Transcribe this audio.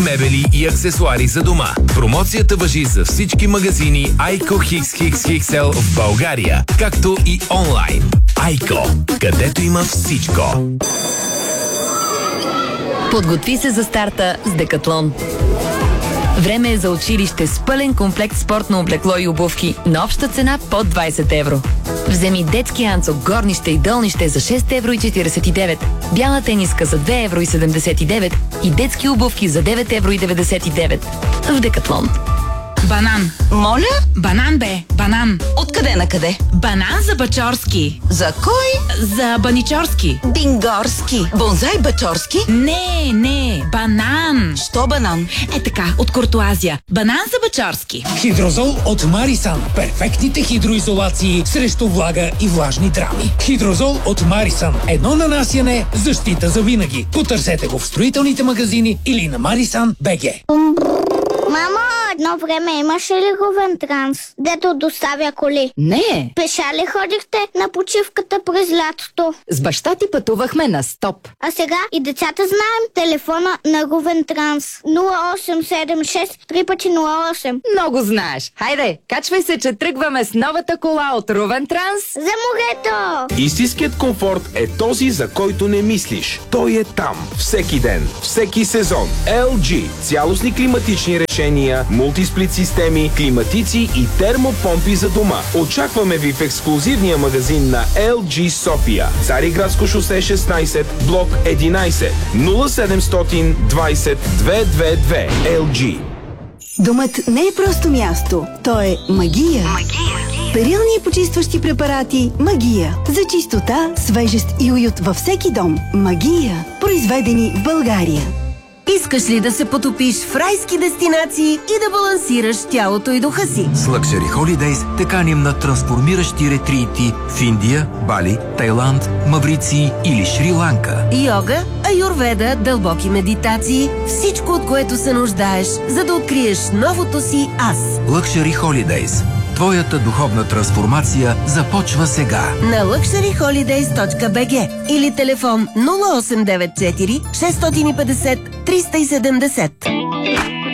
Мебели и аксесуари за дома. Промоцията важи за всички магазини Айко XXXL в България, както и онлайн. Айко, където има всичко. Подготви се за старта с Декатлон. Време е за училище с пълен комплект спортно облекло и обувки на обща цена под 20 евро. Вземи детски анцук, горнище и долнище за 6,49 евро, бяла тениска за 2,79 евро и детски обувки за 9,99 евро. В Декатлон. Банан. Моля? Банан бе, банан. Откъде на къде? Банан за Бачорски. За кой? За Баничорски. Бингорски. Бонзай Бачорски? Не, банан. Що банан? Е така, от Куртуазия. Банан за Бачорски. Хидрозол от Марисан. Перфектните хидроизолации срещу влага и влажни драми. Хидрозол от Марисан. Едно нанасяне, защита за винаги. Потърсете го в строителните магазини или на Marisan.bg. Мамо, едно време имаше ли Ровен Транс, дето доставя коли? Не, Пеша ли ходихте на почивката през лятото? с баща ти пътувахме на стоп. А сега и децата знаем телефона на Ровен Транс. 0876 3×08. Много знаеш. Хайде, качвай се, че тръгваме с новата кола от Ровен Транс. За морето! Истинският комфорт е този, за който не мислиш. Той е там. Всеки ден, всеки сезон. LG. Цялостни климатични решения, мултисплит системи, климатици и термопомпи за дома. Очакваме ви в ексклузивния магазин на LG София. Цариградско шосе 16, блок 11, 0700 20 222. LG. Домът не е просто място, то е магия. Перилни и почистващи препарати Магия. За чистота, свежест и уют във всеки дом. Магия. Произведени в България. Искаш ли да се потопиш в райски дестинации и да балансираш тялото и духа си? С Luxury Holidays те каним на трансформиращи ретрити в Индия, Бали, Тайланд, Маврици или Шри-Ланка. Йога, аюрведа, дълбоки медитации, всичко от което се нуждаеш, за да откриеш новото си аз. Luxury Holidays. Твоята духовна трансформация започва сега. На luxuryholidays.bg или телефон 0894 650 370.